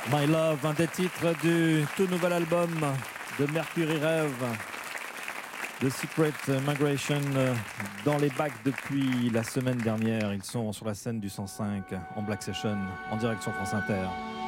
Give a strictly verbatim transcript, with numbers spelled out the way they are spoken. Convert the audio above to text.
My Love, un des titres du tout nouvel album de Mercury Rev, The Secret Migration, dans les bacs depuis la semaine dernière. Ils sont sur la scène du cent cinq en Black Session, en direct sur France Inter.